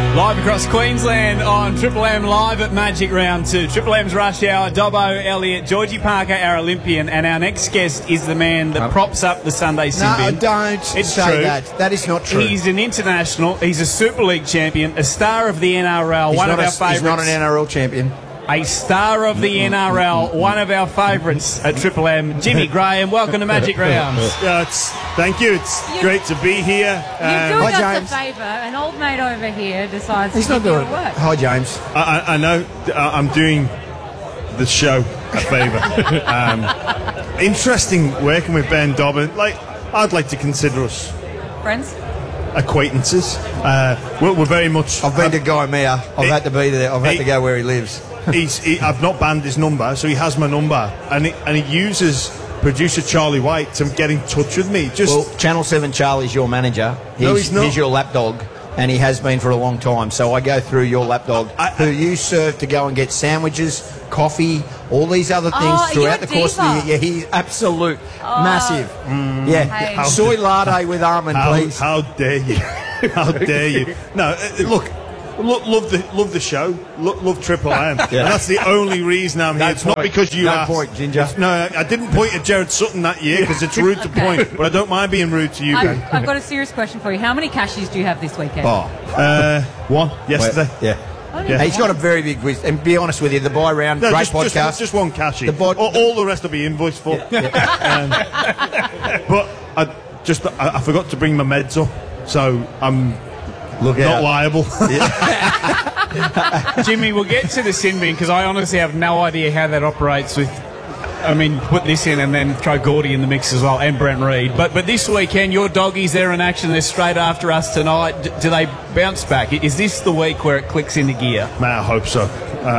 Live across Queensland on Triple M Live at Magic Round 2. Triple M's Rush Hour, Dobbo, Elliott, Georgie Parker, our Olympian, and our next guest is the man that props up the Sunday sin bin. No, don't say that. That is not true. He's an international. He's a Super League champion, a star of the NRL, one of our favourites. He's not an NRL champion. A star of the NRL, one of our favourites at Triple M, Jimmy Graham. Welcome to Magic Rounds. Thank you. It's great to be here. You're doing us a favour. An old mate over here decides He's to not do doing work. Hi, James. I know I'm doing the show a favour. Interesting working with Ben Dobbin. I'd like to consider us Friends? acquaintances. We're very much. I've been to Gaimea. I've had to be there. I've had to go where he lives. I've not banned his number, so he has my number, and he uses producer Charlie White to get in touch with me. Well, Channel 7 Charlie's your manager. He's not. He's your lapdog, and he has been for a long time. So I go through your lapdog, who you serve to go and get sandwiches, coffee, all these other things throughout the course of the year. Yeah, he's absolute massive. Hey. Soy latte with almond, please. How dare you? How dare you? No, look. Love the show. Love Triple M. And that's the only reason I'm here. It's not because you asked. Point, Ginger. No, I didn't point at Jared Sutton that year because it's rude to point, but I don't mind being rude to you, Ben. I've got a serious question for you. How many cashies do you have this weekend? One yesterday. Yeah. He's got a very big wisdom. And be honest with you, the buy round, great podcast. Just one cashy. All the rest will be invoiced for. But I forgot to bring my meds up, so I'm not liable. Jimmy, we'll get to the sin bin because I honestly have no idea how that operates with. I mean, put this in and then throw Gordy in the mix as well, and Brent Reid. But this weekend, your doggies, they're in action. They're straight after us tonight. Do they bounce back? Is this the week where it clicks into gear? Man, I hope so.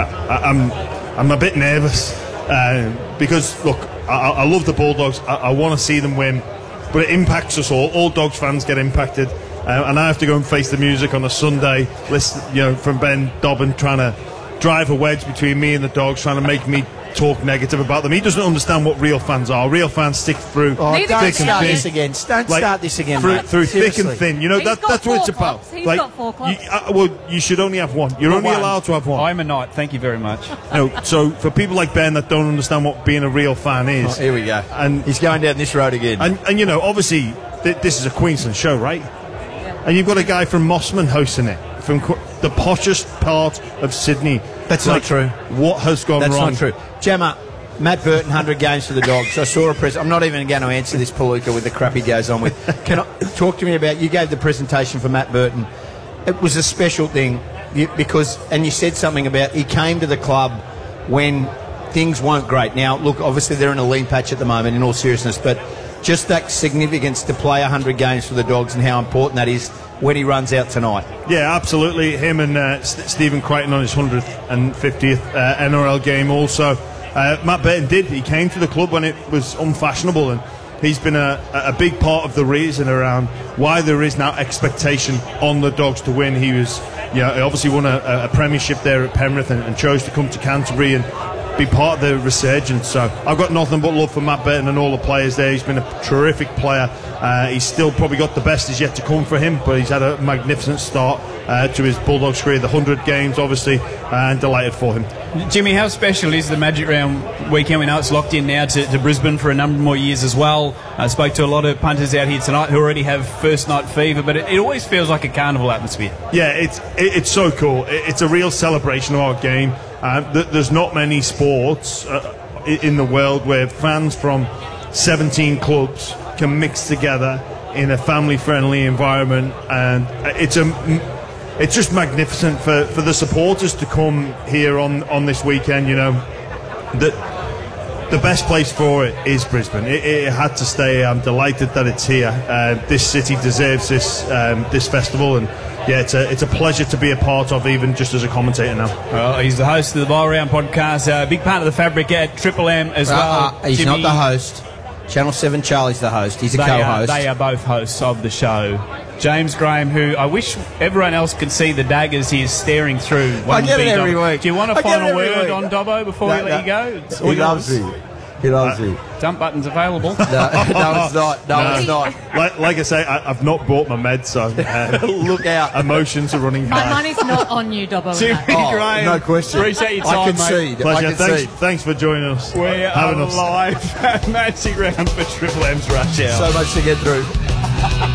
I'm a bit nervous because, look, I love the Bulldogs. I want to see them win, but it impacts us all. All Dogs fans get impacted. And I have to go and face the music on a Sunday, listen, from Ben Dobbin trying to drive a wedge between me and the Dogs, trying to make me talk negative about them. He doesn't understand what real fans are. Real fans stick through thick and thin. Don't start this again, mate. Through thick and thin. That's what it's about. He's got 4 clubs. You should only have one. You're only allowed to have one. I'm a knight. Thank you very much. So for people like Ben that don't understand what being a real fan is, here we go. And he's going down this road again. And obviously this is a Queensland show, right? And you've got a guy from Mossman hosting it, from the poshest part of Sydney. That's not true. What has gone wrong? That's not true. Gemma, Matt Burton, 100 games for the Dogs. I saw a I'm not even going to answer this Palooka with the crap he goes on with. Can I talk to me about, you gave the presentation for Matt Burton. It was a special thing because you said something about he came to the club when things weren't great. Now, look, obviously they're in a lean patch at the moment, in all seriousness, but just that significance to play 100 games for the Dogs and how important that is when he runs out tonight. Yeah, absolutely. Him and Stephen Crichton on his 150th NRL game also. Matt Burton did. He came to the club when it was unfashionable, and he's been a big part of the reason around why there is now expectation on the Dogs to win. He was, he obviously won a premiership there at Penrith and chose to come to Canterbury and be part of the resurgence. So I've got nothing but love for Matt Burton and all the players there. He's been a terrific player. He's still probably got the best is yet to come for him, but he's had a magnificent start to his Bulldogs career, the 100 games obviously, and delighted for him. Jimmy, how special is the Magic Round weekend? We know it's locked in now to Brisbane for a number more years as well. I spoke to a lot of punters out here tonight who already have first night fever, but it always feels like a carnival atmosphere. Yeah, it's so cool. It's a real celebration of our game. There's not many sports in the world where fans from 17 clubs can mix together in a family-friendly environment, and it's just magnificent for the supporters to come here on this weekend. The best place for it is Brisbane. It had to stay. I'm delighted that it's here. This city deserves this festival, and yeah, it's a pleasure to be a part of, even just as a commentator now. Well, he's the host of the Ball Round podcast, a big part of the fabric at Triple M as well. He's Jimmy, not the host. Channel 7 Charlie's the host. He's a co-host. They are both hosts of the show. James Graham, who I wish everyone else could see the daggers he is staring through. I get it every week. Do you want a final word on Dobbo before we let you go? He loves me. He loves you. Dump button's available. No, it's not. No, it's not. Like I say, I've not bought my meds, so Look out. emotions are running My high. money's not on you, Dobbo. Jimmy Oh, Graham, no question. appreciate your I time, mate. concede. Pleasure. I concede. Thanks for joining us. We are Having us. live at Matching Round for Triple M's Rush Hour. So much to get through.